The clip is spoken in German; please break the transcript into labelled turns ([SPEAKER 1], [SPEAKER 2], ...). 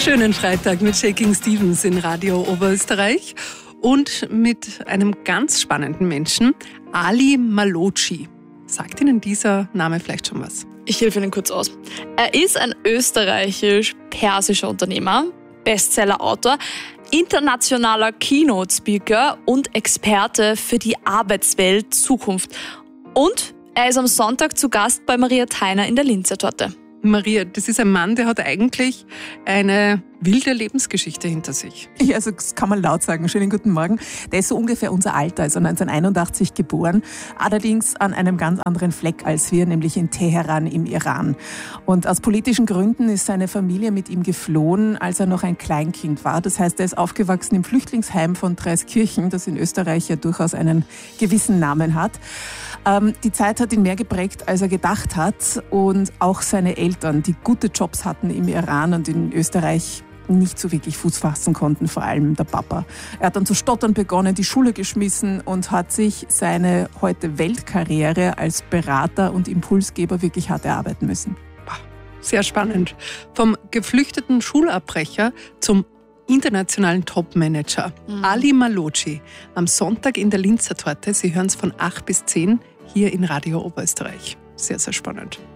[SPEAKER 1] Schönen Freitag mit Shaking Stevens in Radio Oberösterreich und mit einem ganz spannenden Menschen, Ali Maloczi. Sagt Ihnen dieser Name vielleicht schon was?
[SPEAKER 2] Ich helfe Ihnen kurz aus. Er ist ein österreichisch-persischer Unternehmer, Bestseller-Autor, internationaler Keynote-Speaker und Experte für die Arbeitswelt Zukunft. Und er ist am Sonntag zu Gast bei Maria Theiner in der Linzer Torte.
[SPEAKER 1] Maria, das ist ein Mann, der hat eigentlich eine wilde Lebensgeschichte hinter sich.
[SPEAKER 3] Ja, also das kann man laut sagen. Schönen guten Morgen. Der ist so ungefähr unser Alter, also 1981 geboren, allerdings an einem ganz anderen Fleck als wir, nämlich in Teheran im Iran. Und aus politischen Gründen ist seine Familie mit ihm geflohen, als er noch ein Kleinkind war. Das heißt, er ist aufgewachsen im Flüchtlingsheim von Dreiskirchen, das in Österreich ja durchaus einen gewissen Namen hat. Die Zeit hat ihn mehr geprägt, als er gedacht hat, und auch seine Eltern, die gute Jobs hatten im Iran und in Österreich, nicht so wirklich Fuß fassen konnten, vor allem der Papa. Er hat dann zu stottern begonnen, die Schule geschmissen und hat sich seine heute Weltkarriere als Berater und Impulsgeber wirklich hart erarbeiten müssen.
[SPEAKER 1] Sehr spannend. Vom geflüchteten Schulabbrecher zum internationalen Topmanager. Ali Maloczi am Sonntag in der Linzer Torte. Sie hören es von 8 bis 10 hier in Radio Oberösterreich. Sehr, sehr spannend.